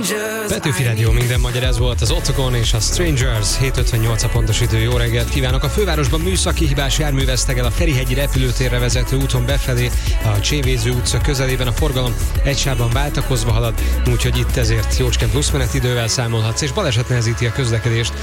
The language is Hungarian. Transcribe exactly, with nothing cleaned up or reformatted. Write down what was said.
Petőfi Rádió, minden magyar, ez volt az Octagon és a Strangers. hét ötvennyolc a pontos idő, jó reggelt kívánok! A fővárosban műszaki hibás jármű vesztegel a Ferihegyi repülőtérre vezető úton befelé, a Csévéző utca közelében a forgalom egy sávban váltakozva halad, úgyhogy itt ezért jócskán pluszmenetidővel számolhatsz, és baleset nehezíti a közlekedést